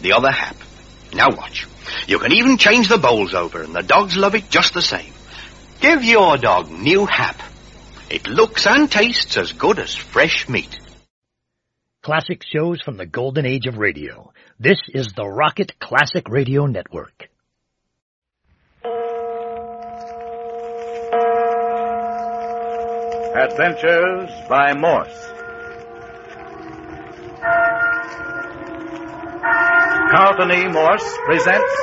the other Hap. Now watch. You can even change the bowls over, and the dogs love it just the same. Give your dog new Hap. It looks and tastes as good as fresh meat. Classic shows from the golden age of radio. This is the Rocket Classic Radio Network. Adventures by Morse. Carlton E. Morse presents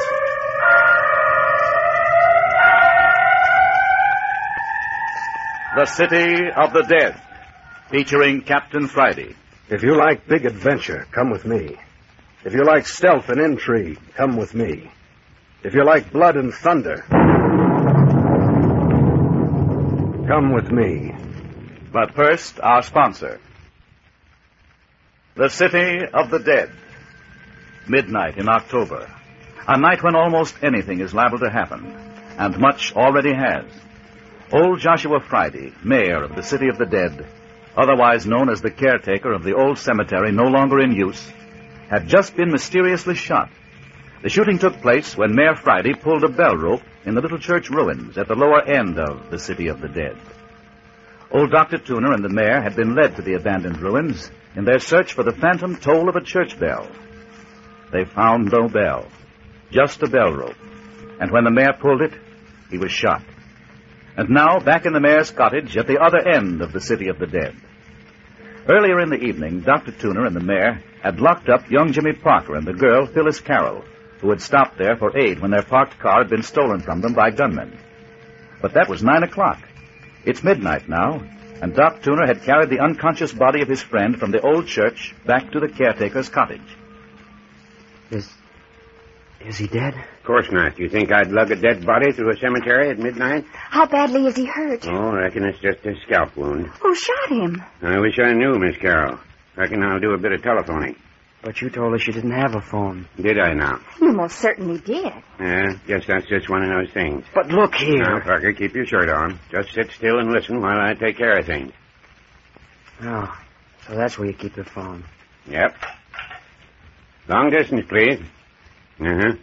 The City of the Dead, featuring Captain Friday. If you like big adventure, come with me. If you like stealth and intrigue, come with me. If you like blood and thunder, come with me. But first, our sponsor. The City of the Dead. Midnight in October. A night when almost anything is liable to happen, and much already has. Old Joshua Friday, mayor of the City of the Dead, otherwise known as the caretaker of the old cemetery no longer in use, had just been mysteriously shot. The shooting took place when Mayor Friday pulled a bell rope in the little church ruins at the lower end of the City of the Dead. Old Dr. Tuner and the mayor had been led to the abandoned ruins in their search for the phantom toll of a church bell. They found no bell, just a bell rope. And when the mayor pulled it, he was shot. And now, back in the mayor's cottage at the other end of the City of the Dead. Earlier in the evening, Dr. Tuner and the mayor had locked up young Jimmy Parker and the girl, Phyllis Carroll, who had stopped there for aid when their parked car had been stolen from them by gunmen. But that was 9 o'clock. It's midnight now, and Doc Tuner had carried the unconscious body of his friend from the old church back to the caretaker's cottage. Is he dead? Of course not. You think I'd lug a dead body through a cemetery at midnight? How badly is he hurt? Oh, I reckon it's just a scalp wound. Who shot him? I wish I knew, Miss Carroll. Reckon I'll do a bit of telephoning. But you told us you didn't have a phone. Did I now? You most certainly did. Yeah, guess that's just one of those things. But look here. Now, Parker, keep your shirt on. Just sit still and listen while I take care of things. Oh, so that's where you keep your phone. Yep. Long distance, please. Uh-huh.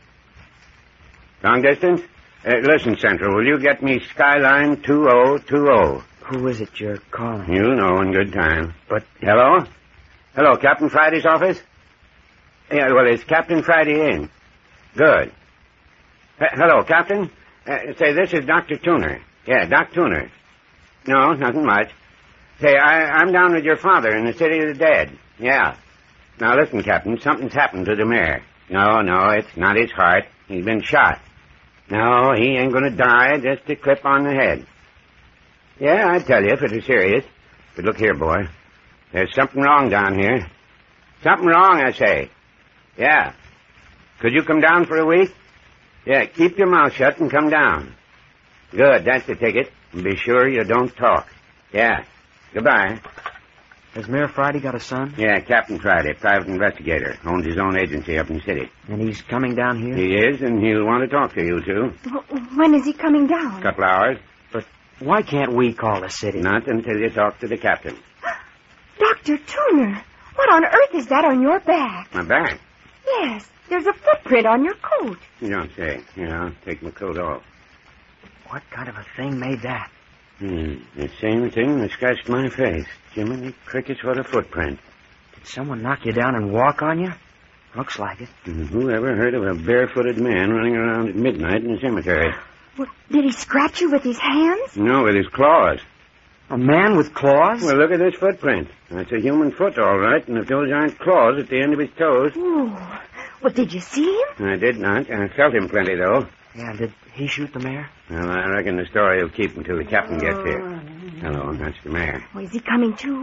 Long distance? Listen, Central, will you get me Skyline 2020? Who is it you're calling? You'll know in good time. But... Hello? Hello, Captain Friday's office? Yeah, well, is Captain Friday in? Good. Hello, Captain? Say, this is Dr. Tuner. Yeah, Doc Tuner. No, nothing much. Say, I'm down with your father in the City of the Dead. Yeah. Now, listen, Captain, something's happened to the mayor. No, it's not his heart. He's been shot. No, he ain't gonna die, just a clip on the head. Yeah, I'd tell you if it was serious. But look here, boy. There's something wrong down here. Something wrong, I say. Yeah. Could you come down for a week? Yeah, keep your mouth shut and come down. Good, that's the ticket. And be sure you don't talk. Yeah. Goodbye. Has Mayor Friday got a son? Yeah, Captain Friday, private investigator. Owns his own agency up in the city. And he's coming down here? He is, and he'll want to talk to you, too. When is he coming down? A couple hours. But why can't we call the city? Not until you talk to the captain. Dr. Tuner, what on earth is that on your back? My back? Yes, there's a footprint on your coat. You don't say. Here, I'll take my coat off. What kind of a thing made that? The same thing that scratched my face. Jiminy crickets, what a footprint. Did someone knock you down and walk on you? Looks like it. Who ever heard of a barefooted man running around at midnight in a cemetery? Well, did he scratch you with his hands? No, with his claws. A man with claws? Well, look at this footprint. That's a human foot, all right, and if those aren't claws at the end of his toes... Ooh. Well, did you see him? I did not. I felt him plenty, though. Yeah, did he shoot the mayor? Well, I reckon the story will keep until the captain gets here. Hello, that's the mayor. Oh, is he coming too?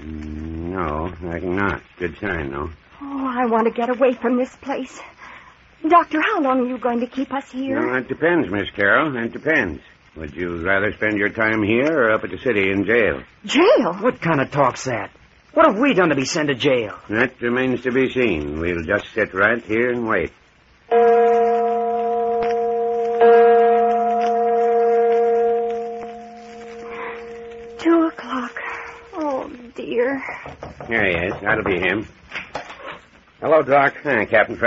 No, I reckon not. Good sign, though. Oh, I want to get away from this place. Doctor, how long are you going to keep us here? No, it depends, Miss Carroll. It depends. Would you rather spend your time here or up at the city in jail? Jail? What kind of talk's that? What have we done to be sent to jail? That remains to be seen. We'll just sit right here and wait. 2 o'clock. Oh, dear. There he is. That'll be him. Hello, Doc. Captain